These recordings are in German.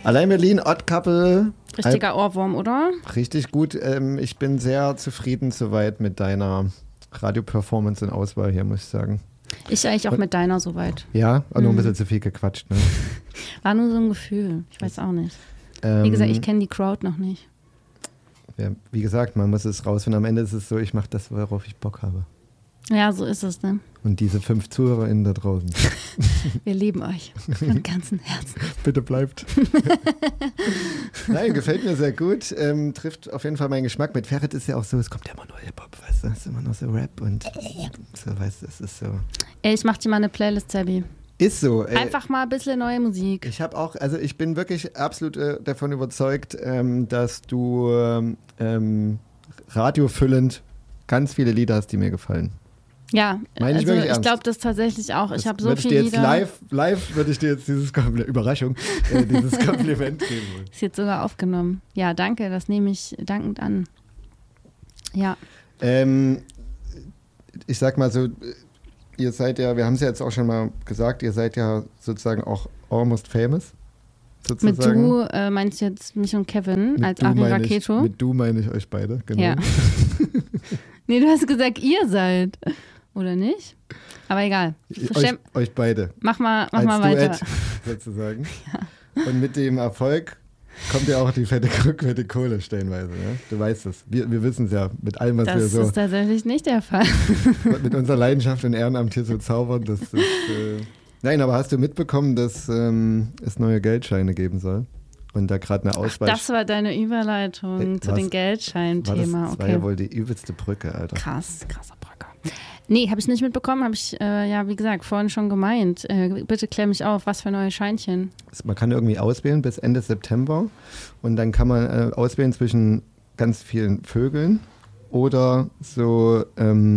Allein Berlin, Odd Couple. Richtiger Ohrwurm, oder? Richtig gut. Ich bin sehr zufrieden soweit mit deiner Radio-Performance und Auswahl hier, muss ich sagen. Ich eigentlich auch mit deiner soweit. Ja, auch noch ein bisschen zu viel gequatscht. Ne? War nur so ein Gefühl. Ich weiß auch nicht. Wie gesagt, ich kenne die Crowd noch nicht. Ja, wie gesagt, man muss es rausfinden. Am Ende ist es so, ich mache das, worauf ich Bock habe. Ja, so ist es, ne? Und diese 5 ZuhörerInnen da draußen. Wir lieben euch von ganzem Herzen. Bitte bleibt. Nein, gefällt mir sehr gut. Trifft auf jeden Fall meinen Geschmack. Mit Ferret ist ja auch so, es kommt ja immer nur Hip-Hop, weißt du? Es ist immer noch so Rap und so, weißt du, es ist so. Ey, ich mach dir mal eine Playlist, Sabby. Ist so. Einfach mal ein bisschen neue Musik. Ich bin wirklich absolut davon überzeugt, dass du radiofüllend ganz viele Lieder hast, die mir gefallen. Ja, Meine ich also ich glaube das tatsächlich auch. Ich habe so viele Lieder. Live würde ich dir jetzt dieses Überraschung, dieses Kompliment geben wollen. Ist jetzt sogar aufgenommen. Ja, danke, das nehme ich dankend an. Ja. Ich sag mal so, ihr seid ja, wir haben es ja jetzt auch schon mal gesagt, ihr seid ja sozusagen auch almost famous. Sozusagen. Mit du meinst du jetzt mich und Kevin als Ari Raketo? Mit du meine ich euch beide, genau. Ja. Nee, du hast gesagt, ihr seid. Oder nicht? Aber egal. Euch beide. Mach mal als weiter. Duett, sozusagen. Ja. Und mit dem Erfolg kommt ja auch die fette Kohle stellenweise. Ne? Du weißt es. Wir wissen es ja mit allem, was wir so... Das ist tatsächlich nicht der Fall. Mit unserer Leidenschaft und Ehrenamt hier so zaubern. Nein, aber hast du mitbekommen, dass es neue Geldscheine geben soll? Und da gerade eine Auswahl... Das war deine Überleitung zu den Geldschein-Thema. Das war ja wohl die übelste Brücke, Alter. Krasser Brücke. Nee, habe ich nicht mitbekommen, habe ich, wie gesagt, vorhin schon gemeint. Bitte klär mich auf, was für neue Scheinchen. Man kann irgendwie auswählen bis Ende September und dann kann man auswählen zwischen ganz vielen Vögeln oder so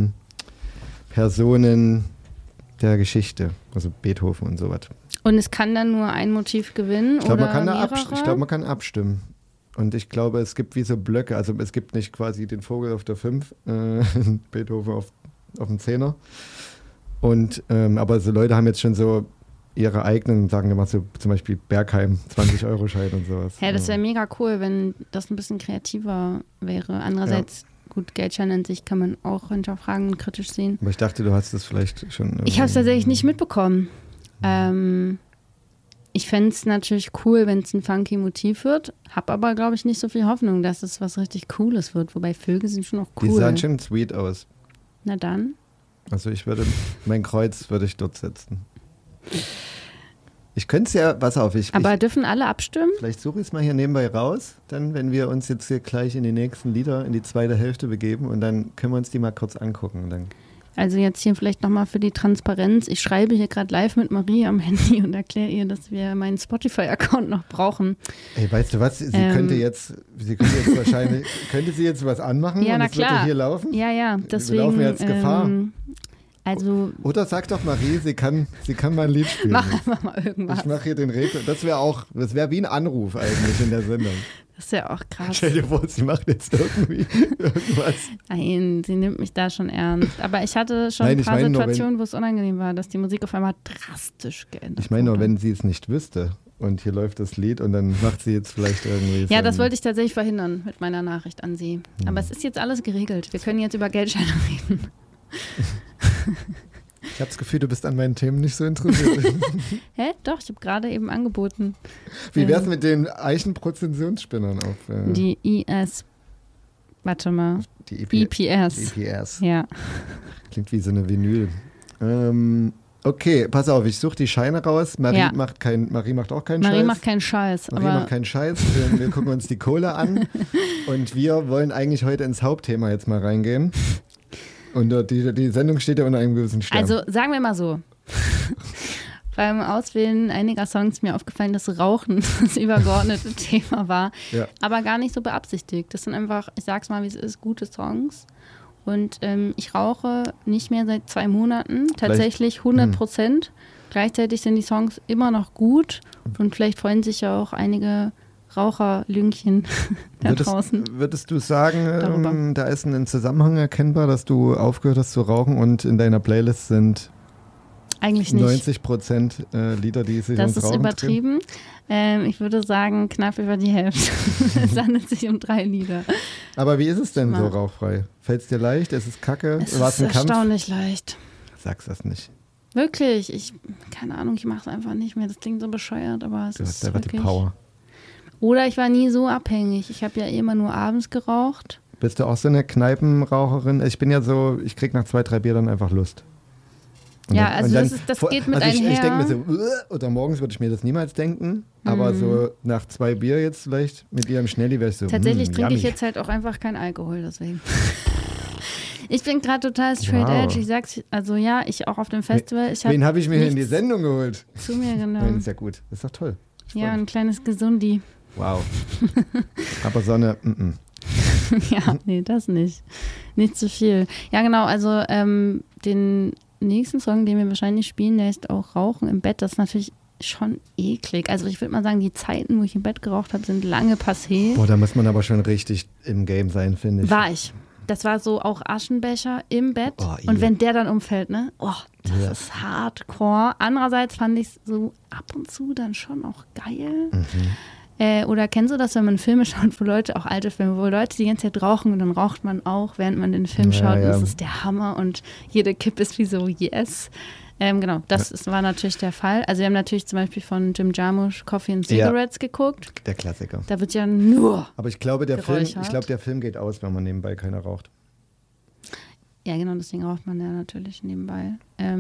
Personen der Geschichte, also Beethoven und sowas. Und es kann dann nur ein Motiv gewinnen ich glaub, oder mehrere? Ich glaube, man kann abstimmen. Und ich glaube, es gibt wie so Blöcke, also es gibt nicht quasi den Vogel auf der 5, Beethoven auf dem 10er. Und, aber so Leute haben jetzt schon so ihre eigenen, sagen wir mal so zum Beispiel Bergheim, 20-Euro-Schein und sowas. Ja, das wäre mega cool, wenn das ein bisschen kreativer wäre. Andererseits, gut, Geldschein an sich kann man auch hinterfragen und kritisch sehen. Aber ich dachte, du hast das vielleicht schon... Ich habe es tatsächlich nicht mitbekommen. Ich fände es natürlich cool, wenn es ein funky Motiv wird, habe aber, glaube ich, nicht so viel Hoffnung, dass es was richtig Cooles wird, wobei Vögel sind schon auch cool. Die sahen schon sweet aus. Na dann. Also mein Kreuz würde ich dort setzen. Ich könnte es ja, pass auf. Aber dürfen alle abstimmen? Vielleicht suche ich es mal hier nebenbei raus, dann, wenn wir uns jetzt hier gleich in die nächsten Lieder, in die zweite Hälfte begeben und dann können wir uns die mal kurz angucken. Und dann also jetzt hier vielleicht nochmal für die Transparenz. Ich schreibe hier gerade live mit Marie am Handy und erkläre ihr, dass wir meinen Spotify-Account noch brauchen. Ey, weißt du was? Sie könnte jetzt wahrscheinlich, könnte sie jetzt was anmachen ja, und na es klar. würde hier laufen? Ja, deswegen. Wir laufen jetzt Gefahr. Also, oder sag doch Marie, sie kann mal ein Lied spielen. Mach einfach mal irgendwas. Ich mache hier den Redner. Das wäre wie ein Anruf eigentlich in der Sendung. Das ist ja auch krass. Stell dir vor, sie macht jetzt irgendwie irgendwas. Nein, sie nimmt mich da schon ernst. Aber ich hatte schon ein paar Situationen, wo es unangenehm war, dass die Musik auf einmal drastisch geändert wurde. Ich meine nur, wenn sie es nicht wüsste und hier läuft das Lied und dann macht sie jetzt vielleicht irgendwie... Ja, das wollte ich tatsächlich verhindern mit meiner Nachricht an sie. Aber es ist jetzt alles geregelt. Wir können jetzt über Geldscheine reden. Ich habe das Gefühl, du bist an meinen Themen nicht so interessiert. Hä? Doch, ich habe gerade eben angeboten. Wie wär's mit den Eichenprozessionsspinnern auf? Die IS. Warte mal. Die EPS. EPS. Ja. Klingt wie so eine Vinyl. Okay, pass auf, ich suche die Scheine raus. Marie macht auch keinen Scheiß. Marie macht keinen Scheiß. Marie macht keinen Scheiß. Wir gucken uns die Kohle an. Und wir wollen eigentlich heute ins Hauptthema jetzt mal reingehen. Und die Sendung steht ja unter einem gewissen Stern. Also sagen wir mal so. Beim Auswählen einiger Songs ist mir aufgefallen, dass Rauchen das übergeordnete Thema war. Ja. Aber gar nicht so beabsichtigt. Das sind einfach, ich sag's mal, wie es ist, gute Songs. Und ich rauche nicht mehr seit 2 Monaten. Tatsächlich 100%. Gleichzeitig sind die Songs immer noch gut. Und vielleicht freuen sich ja auch einige Raucherlüngchen da draußen. Würdest du sagen, da ist ein Zusammenhang erkennbar, dass du aufgehört hast zu rauchen und in deiner Playlist sind Eigentlich nicht. 90% Lieder, die sich ums Rauchen Das ist übertrieben. Ich würde sagen, knapp über die Hälfte. Es handelt sich um 3 Lieder. Aber wie ist es denn so rauchfrei? Fällt es dir leicht? Ist es kacke? Es ist erstaunlich leicht. Sag's das nicht. Wirklich? Keine Ahnung, ich mache es einfach nicht mehr. Das klingt so bescheuert, aber es ist einfach wirklich... die Power. Oder ich war nie so abhängig. Ich habe ja immer nur abends geraucht. Bist du auch so eine Kneipenraucherin? Ich bin ja so, ich krieg nach 2, 3 Bier dann einfach Lust. Ja, also dann, das geht mit einher. Ich denke mir so, oder morgens würde ich mir das niemals denken, aber so nach 2 Bier jetzt vielleicht mit ihrem Schnelli wäre ich so, tatsächlich trinke ich jetzt halt auch einfach keinen Alkohol, deswegen. Ich bin gerade total straight edge. Ich sag's, also ja, ich auch auf dem Festival. Wen habe ich mir hier in die Sendung geholt? Zu mir genommen. Nein, ist ja gut, das ist doch toll. Ja, ein kleines Gesundi. Wow. Aber Sonne, Ja, nee, das nicht. Nicht zu viel. Ja, genau, also den nächsten Song, den wir wahrscheinlich spielen, der ist auch Rauchen im Bett. Das ist natürlich schon eklig. Also ich würde mal sagen, die Zeiten, wo ich im Bett geraucht habe, sind lange passé. Boah, da muss man aber schon richtig im Game sein, finde ich. War ich. Das war so auch Aschenbecher im Bett. Und wenn der dann umfällt, ne? Oh, das ist hardcore. Andererseits fand ich es so ab und zu dann schon auch geil. Oder kennst du das, wenn man Filme schaut, wo Leute, auch alte Filme, wo Leute die ganze Zeit rauchen und dann raucht man auch, während man den Film schaut. Und das ist der Hammer und jede Kippe ist wie so, yes. Genau, das war natürlich der Fall. Also wir haben natürlich zum Beispiel von Jim Jarmusch Coffee and Cigarettes geguckt. Der Klassiker. Da wird ja nur Aber ich glaube, der Film geht aus, wenn man nebenbei keiner raucht. Ja, genau, deswegen raucht man ja natürlich nebenbei.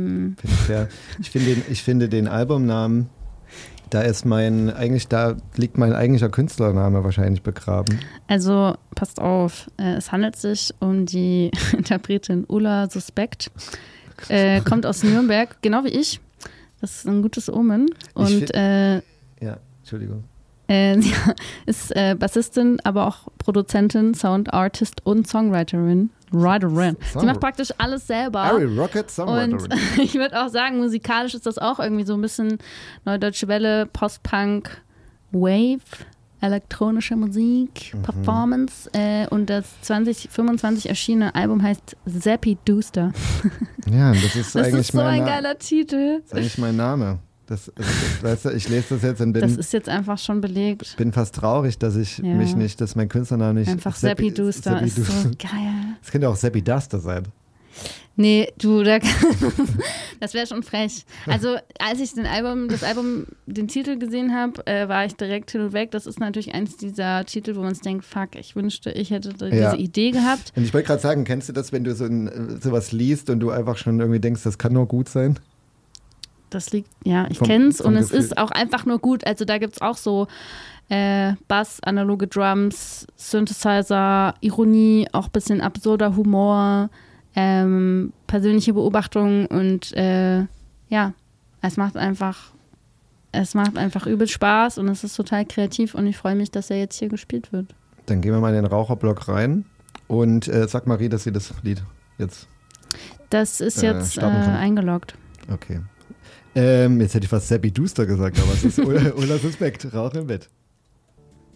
Ich finde den Albumnamen, da liegt mein eigentlicher Künstlername wahrscheinlich begraben. Also, passt auf, es handelt sich um die Interpretin Ulla Suspekt. Kommt aus Nürnberg, genau wie ich. Das ist ein gutes Omen. Und Entschuldigung. Sie ist Bassistin, aber auch Produzentin, Soundartist und Songwriterin. Sie macht praktisch alles selber. Harry Rocket Songwriterin. Und ich würde auch sagen, musikalisch ist das auch irgendwie so ein bisschen Neue Deutsche Welle, Post-Punk, Wave, elektronische Musik, Performance. Und das 2025 erschienene Album heißt Zappy Dooster. Ja, das ist so ein geiler Titel. Das ist eigentlich mein Name. Weißt du, ich lese das jetzt und bin... Das ist jetzt einfach schon belegt. Ich bin fast traurig, dass dass mein Künstlername nicht... Einfach Zappy Dooster ist so geil. Das könnte auch Zappy Duster sein. Nee, das wäre schon frech. Also, als ich den Titel gesehen habe, war ich direkt hin und weg. Das ist natürlich eins dieser Titel, wo man sich denkt, fuck, ich wünschte, ich hätte diese Idee gehabt. Und ich wollte gerade sagen, kennst du das, wenn du sowas liest und du einfach schon irgendwie denkst, das kann nur gut sein? Das liegt, ich kenne es und es ist auch einfach nur gut. Also da gibt es auch so Bass, analoge Drums, Synthesizer, Ironie, auch ein bisschen absurder Humor, persönliche Beobachtungen und es macht einfach übel Spaß und es ist total kreativ und ich freue mich, dass er jetzt hier gespielt wird. Dann gehen wir mal in den Raucherblock rein und sag Marie, dass sie das Lied jetzt Das ist jetzt eingeloggt. Okay. Jetzt hätte ich fast Zappy Dooster gesagt, aber es ist Ulla Suspekt, Rauch im Bett.